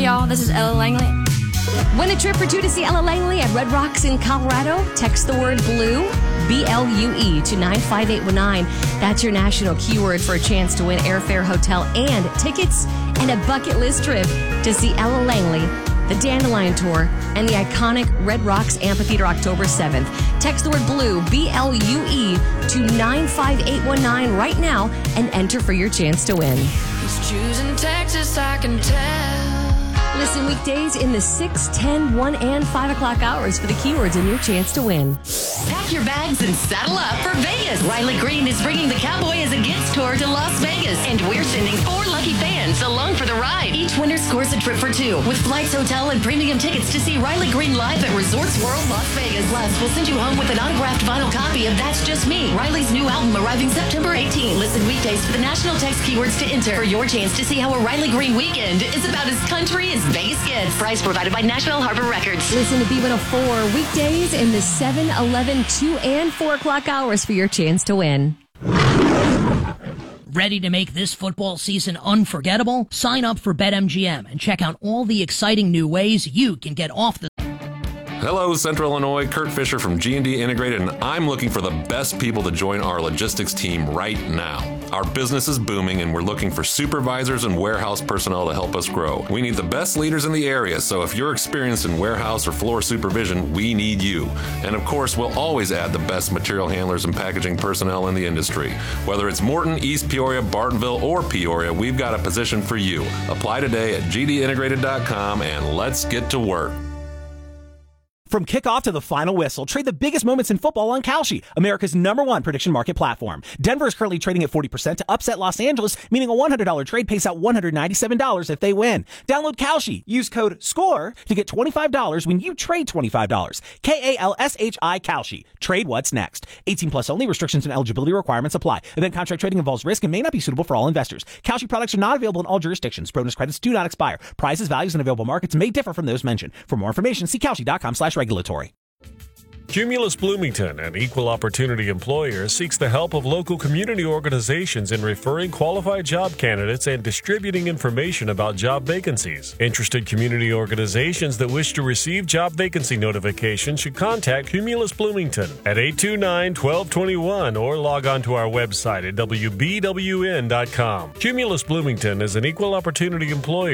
y'all. This is Ella Langley. Win a trip or two to see Ella Langley at Red Rocks in Colorado. Text the word BLUE, BLUE, to 95819. That's your national keyword for a chance to win airfare, hotel, and tickets and a bucket list trip to see Ella Langley, the Dandelion Tour, and the iconic Red Rocks Amphitheater October 7th. Text the word BLUE, BLUE, to 95819 right now and enter for your chance to win. He's choosing Texas, I can tell. Listen weekdays in the 6, 10, 1, and 5 o'clock hours for the keywords and your chance to win. Pack your bags and saddle up for Vegas. Riley Green is bringing the Cowboy as a Gifts tour to Las Vegas, and we're sending 4 lucky fans along for the ride. Each winner scores a trip for 2 with flights, hotel, and premium tickets to see Riley Green live at Resorts World Las Vegas. Plus, we'll send you home with an autographed vinyl copy of That's Just Me, Riley's new album arriving September 18. Listen weekdays for the national text keywords to enter for your chance to see how a Riley Green weekend is about as country as Vegas gets. Prize provided by Nashville Harbor Records. Listen to B104 weekdays in the 7, 11, 2, and 4 o'clock hours for your chance to win. Ready to make this football season unforgettable? Sign up for BetMGM and check out all the exciting new ways you can get off the... Hello, Central Illinois. Kurt Fisher from G&D Integrated, and I'm looking for the best people to join our logistics team right now. Our business is booming, and we're looking for supervisors and warehouse personnel to help us grow. We need the best leaders in the area, so if you're experienced in warehouse or floor supervision, we need you. And of course, we'll always add the best material handlers and packaging personnel in the industry. Whether it's Morton, East Peoria, Bartonville, or Peoria, we've got a position for you. Apply today at gdintegrated.com, and let's get to work. From kickoff to the final whistle, trade the biggest moments in football on Kalshi, America's #1 prediction market platform. Denver is currently trading at 40% to upset Los Angeles, meaning a $100 trade pays out $197 if they win. Download Kalshi. Use code SCORE to get $25 when you trade $25. KALSHI Kalshi. Trade what's next. 18 plus only. Restrictions and eligibility requirements apply. Event contract trading involves risk and may not be suitable for all investors. Kalshi products are not available in all jurisdictions. Bonus credits do not expire. Prices, values, and available markets may differ from those mentioned. For more information, see Kalshi.com/regulatory. Cumulus Bloomington, an equal opportunity employer, seeks the help of local community organizations in referring qualified job candidates and distributing information about job vacancies. Interested community organizations that wish to receive job vacancy notifications should contact Cumulus Bloomington at 829-1221 or log on to our website at wbwn.com. Cumulus Bloomington is an equal opportunity employer